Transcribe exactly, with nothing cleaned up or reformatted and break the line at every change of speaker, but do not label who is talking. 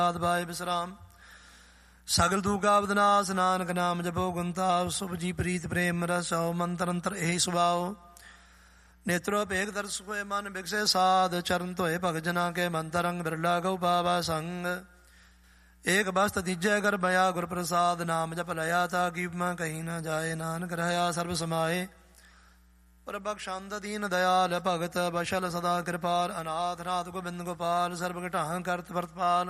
ਭਾਏ ਵਿਸਰਾਮ। ਸਗਲ ਦੂਗਾ ਬਦਨਾਸ ਨਾਨਕ ਨਾਮ ਜਪੋ ਗੁੰਤਾ। ਸੁਭ ਜੀ ਪ੍ਰੀਤ ਪ੍ਰੇਮ ਰਸੋ ਮੰਤਰ ਅੰਤਰ ਇਹੀ ਸੁਭਾਓ। ਨੇਤਰੋ ਭੇਖ ਦਰਸ ਹੋਏ ਮਨ ਬਿਕਸੇ ਸਾਧ। ਚਰਨ ਧੋਏ ਭਗਤ ਜਨਾ ਕੇ ਮੰਤਰ ਰੰਗ ਬਿਰਲਾ ਗਉ ਪਾਵਾ ਸੰਗ। ਏਕ ਬਸਤ ਤੀਜੈ ਕਰ ਭਇਆ ਗੁਰ ਪ੍ਰਸਾਦ। ਨਾਮ ਜਪ ਲਿਆ ਤਾ ਕੀਮਾ ਕਹੀ ਨਾ ਜਾਏ। ਨਾਨਕ ਰਹਾ ਸਰਬ ਸਮਾਏ। ਪ੍ਰਬਖਸ਼ੰਦ ਦੀਨ ਦਇਆਲ ਭਗਤ ਬਸ਼ਲ ਸਦਾ ਕਿਰਪਾਲ। ਅਨਾਥ ਨਾਥ ਗੋਬਿੰਦ ਗੋਪਾਲ ਸਰਬ ਘਟਾਂ ਕਰਤ ਵਰਤਪਾਲ।